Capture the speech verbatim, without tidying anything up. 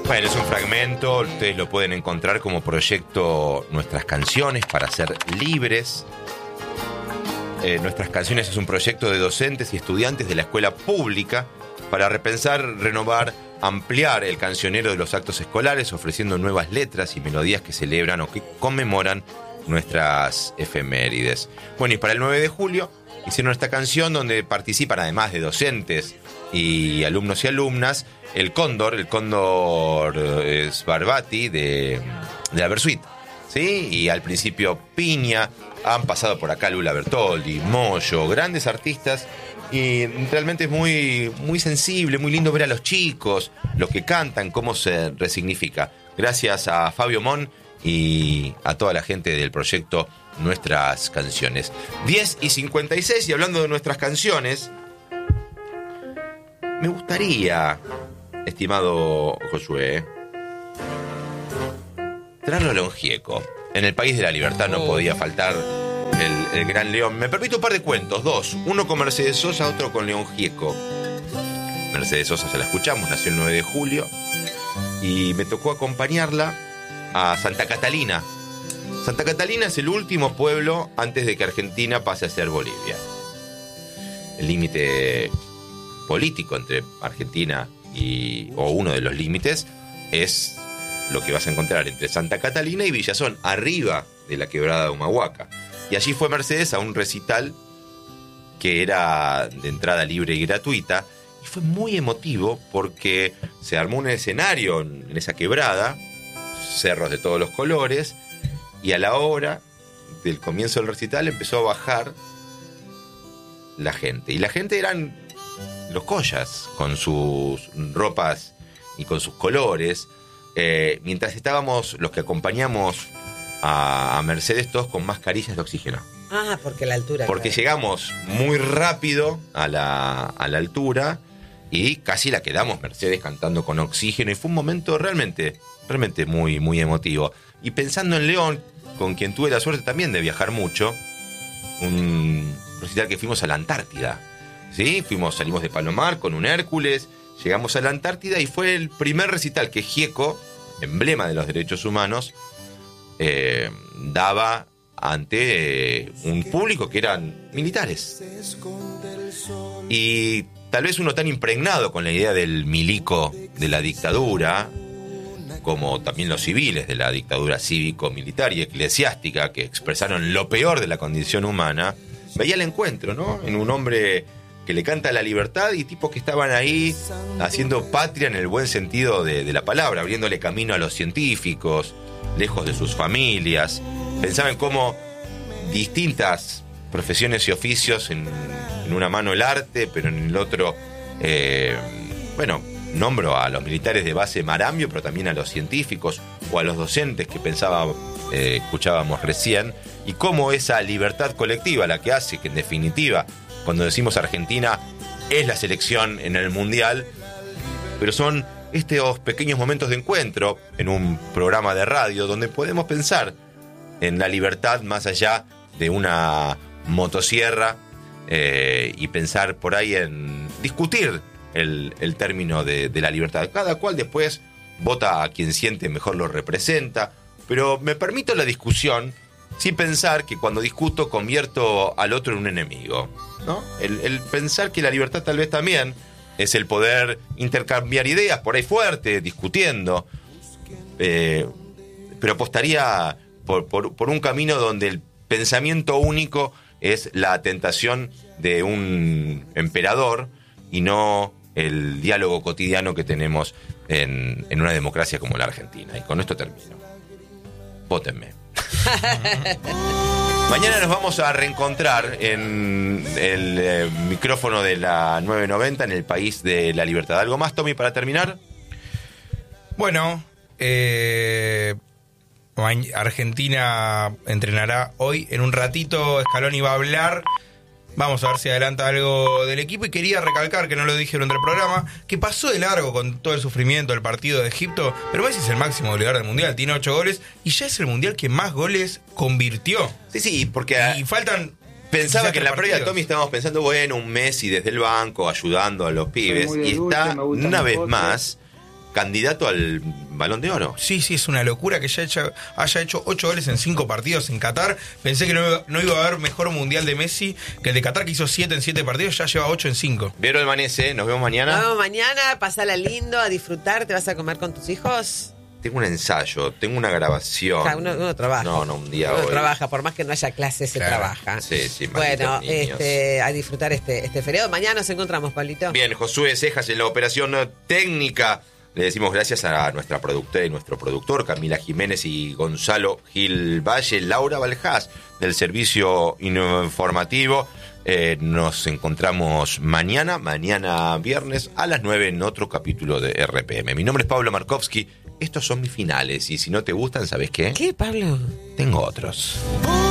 Bueno, es un fragmento, ustedes lo pueden encontrar como proyecto Nuestras Canciones para Ser Libres. Eh, Nuestras Canciones es un proyecto de docentes y estudiantes de la escuela pública para repensar, renovar, ampliar el cancionero de los actos escolares, ofreciendo nuevas letras y melodías que celebran o que conmemoran nuestras efemérides. Bueno, y para el nueve de julio hicieron esta canción donde participan, además de docentes y alumnos y alumnas, el Cóndor, el Cóndor es Barbati de, de la Versuit, ¿sí? Y al principio Piña, han pasado por acá Lula Bertoldi, Moyo, grandes artistas, y realmente es muy, muy sensible, muy lindo ver a los chicos, los que cantan, cómo se resignifica. Gracias a Fabio Mon y a toda la gente del proyecto Nuestras Canciones. diez y cincuenta y seis, y hablando de nuestras canciones, me gustaría, estimado Josué, traerlo a León Gieco. En el país de la libertad no podía faltar el, el gran León. Me permito un par de cuentos, dos. Uno con Mercedes Sosa, otro con León Gieco. Mercedes Sosa, ya la escuchamos, nació el nueve de julio. Y me tocó acompañarla a Santa Catalina. Santa Catalina es el último pueblo antes de que Argentina pase a ser Bolivia. El límite político entre Argentina y, o uno de los límites, es lo que vas a encontrar entre Santa Catalina y Villazón, arriba de la quebrada de Humahuaca. Y allí fue Mercedes a un recital que era de entrada libre y gratuita, y fue muy emotivo porque se armó un escenario en esa quebrada, cerros de todos los colores, y a la hora del comienzo del recital empezó a bajar la gente. Y la gente eran los collas, con sus ropas y con sus colores, eh, mientras estábamos los que acompañamos a, a Mercedes todos con mascarillas de oxígeno. Ah, porque la altura. Porque claro, llegamos muy rápido a la, a la altura y casi la quedamos Mercedes cantando con oxígeno, y fue un momento realmente, realmente muy, muy emotivo. Y pensando en León, con quien tuve la suerte también de viajar mucho, un recital que fuimos a la Antártida, ¿sí? Fuimos, salimos de Palomar con un Hércules, llegamos a la Antártida y fue el primer recital que Gieco, emblema de los derechos humanos, eh, daba ante eh, un público que eran militares. Y tal vez uno tan impregnado con la idea del milico de la dictadura, como también los civiles de la dictadura cívico-militar y eclesiástica, que expresaron lo peor de la condición humana, veía el encuentro, ¿no? En un hombre que le canta la libertad y tipos que estaban ahí haciendo patria en el buen sentido de, de la palabra, abriéndole camino a los científicos, lejos de sus familias. Pensaba en cómo distintas profesiones y oficios, en, en una mano el arte, pero en el otro, eh, bueno, nombro a los militares de base Marambio, pero también a los científicos o a los docentes que pensaba, eh, escuchábamos recién, y cómo esa libertad colectiva la que hace que, en definitiva, cuando decimos Argentina, es la selección en el Mundial, pero son estos pequeños momentos de encuentro en un programa de radio donde podemos pensar en la libertad más allá de una motosierra, eh, y pensar por ahí en discutir el, el término de, de la libertad. Cada cual después vota a quien siente mejor lo representa, pero me permito la discusión sin pensar que cuando discuto convierto al otro en un enemigo, ¿no? El, el pensar que la libertad tal vez también es el poder intercambiar ideas por ahí fuerte, discutiendo, eh, pero apostaría por, por, por un camino donde el pensamiento único es la tentación de un emperador y no el diálogo cotidiano que tenemos en, en una democracia como la Argentina. Y con esto termino. Vótenme. Mañana nos vamos a reencontrar en el eh, micrófono de la nueve noventa en el país de la libertad. ¿Algo más, Tommy, para terminar? Bueno, eh, Argentina entrenará hoy. En un ratito Scaloni va a hablar. Vamos a ver si adelanta algo del equipo. Y quería recalcar, que no lo dije durante el programa, que pasó de largo con todo el sufrimiento del partido de Egipto, pero Messi es el máximo goleador del Mundial, tiene ocho goles y ya es el Mundial que más goles convirtió. Sí, sí, porque y faltan... Pensaba que en la previa, Tommy, estábamos pensando, bueno, un Messi desde el banco ayudando a los pibes, y está una vez más candidato al Balón de Oro. Sí, sí, es una locura que ya hecho, haya hecho ocho goles en cinco partidos en Qatar. Pensé que no iba, no iba a haber mejor mundial de Messi que el de Qatar, que hizo siete en siete partidos, ya lleva ocho en cinco. Vero Albanese, nos vemos mañana. Nos vemos mañana, pasala lindo, a disfrutar. ¿Te vas a comer con tus hijos? Tengo un ensayo, tengo una grabación. Claro, uno, uno trabaja. No, no, un día Uno hoy. trabaja, por más que no haya clases, se Claro. trabaja. Sí, sí, Bueno, malditos niños. este, a disfrutar este, este feriado. Mañana nos encontramos, Pablito. Bien, Josué Cejas en la operación técnica. Le decimos gracias a nuestra productora y nuestro productor, Camila Jiménez y Gonzalo Gil Valle, Laura Valjás, del servicio informativo. Eh, nos encontramos mañana, mañana viernes, a las nueve en otro capítulo de R P M. Mi nombre es Pablo Markovsky. Estos son mis finales y si no te gustan, ¿sabes qué? ¿Qué, Pablo? Tengo otros. Oh,